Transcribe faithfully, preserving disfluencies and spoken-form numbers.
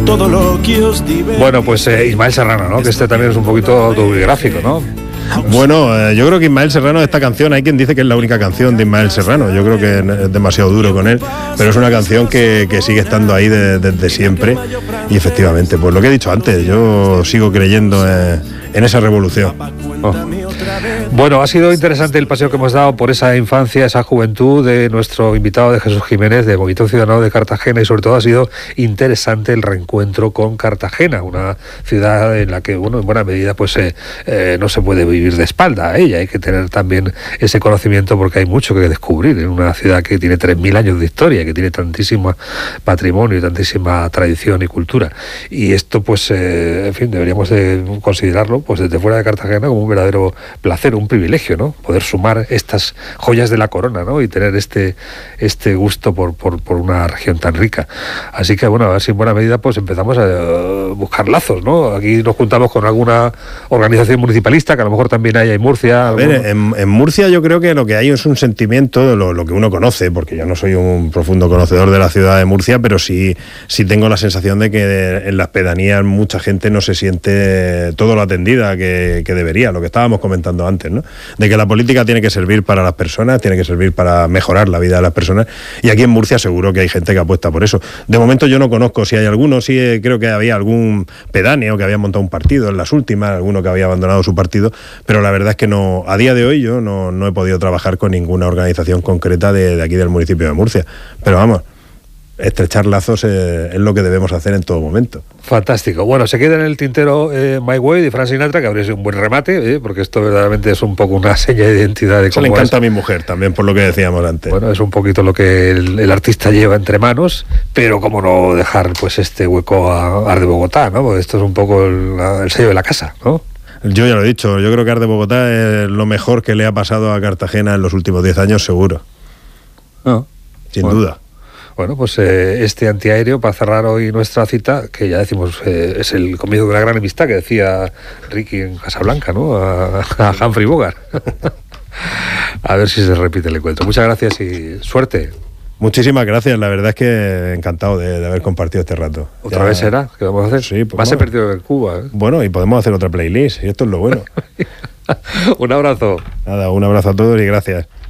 todo lo que os divertís. Bueno, pues eh, Ismael Serrano, ¿no? Que este también es un poquito autobiográfico, ¿no? Bueno, eh, yo creo que Ismael Serrano, esta canción, hay quien dice que es la única canción de Ismael Serrano, yo creo que es demasiado duro con él, pero es una canción que, que sigue estando ahí de, desde siempre, y efectivamente, pues lo que he dicho antes, yo sigo creyendo en, en esa revolución. Oh. Bueno, ha sido interesante el paseo que hemos dado por esa infancia, esa juventud de nuestro invitado de Jesús Jiménez, de Movimiento Ciudadano de Cartagena, y sobre todo ha sido interesante el reencuentro con Cartagena, una ciudad en la que, bueno, en buena medida pues eh, eh, no se puede vivir de espalda a ella, hay que tener también ese conocimiento porque hay mucho que descubrir en una ciudad que tiene tres mil años de historia, que tiene tantísimo patrimonio y tantísima tradición y cultura, y esto pues, eh, en fin, deberíamos de considerarlo pues desde fuera de Cartagena como un verdadero placer, un privilegio, ¿no? Poder sumar estas joyas de la corona, ¿no? Y tener este, este gusto por, por, por una región tan rica. Así que, bueno, a ver si en buena medida pues empezamos a buscar lazos, ¿no? Aquí nos juntamos con alguna organización municipalista, que a lo mejor también hay en Murcia. A ver, en, en Murcia yo creo que lo que hay es un sentimiento, lo, lo que uno conoce, porque yo no soy un profundo conocedor de la ciudad de Murcia, pero sí, sí tengo la sensación de que en las pedanías mucha gente no se siente todo lo atendida que, que debería, lo que estábamos comentando antes, ¿no? De que la política tiene que servir para las personas, tiene que servir para mejorar la vida de las personas, y aquí en Murcia seguro que hay gente que apuesta por eso. De momento yo no conozco si hay alguno, sí eh, creo que había algún pedáneo que había montado un partido en las últimas, alguno que había abandonado su partido, pero la verdad es que no, a día de hoy yo no, no he podido trabajar con ninguna organización concreta de, de aquí del municipio de Murcia, pero vamos, estrechar lazos eh, es lo que debemos hacer en todo momento. Fantástico. Bueno, se queda en el tintero eh, My Way de Frank Sinatra, que habría sido un buen remate, eh, porque esto verdaderamente es un poco una seña de identidad de cómo. Eso le encanta es. A mi mujer también, por lo que decíamos antes. Bueno, es un poquito lo que el, el artista lleva entre manos, pero cómo no dejar pues este hueco a Art de Bogotá, ¿no? Porque esto es un poco el, el sello de la casa, ¿no? Yo ya lo he dicho, yo creo que Art de Bogotá es lo mejor que le ha pasado a Cartagena en los últimos diez años, seguro. No. Sin Bueno. duda. Bueno, pues eh, este antiaéreo, para cerrar hoy nuestra cita, que ya decimos, eh, es el comienzo de una gran amistad que decía Ricky en Casablanca, ¿no? A, a Humphrey Bogart. A ver si se repite el encuentro. Muchas gracias y suerte. Muchísimas gracias, la verdad es que encantado de, de haber compartido este rato. ¿Otra ya... vez será? ¿Qué vamos a hacer? Sí, pues va a ser perdido en Cuba, ¿eh? Bueno, y podemos hacer otra playlist, y esto es lo bueno. Un abrazo. Nada, un abrazo a todos y gracias.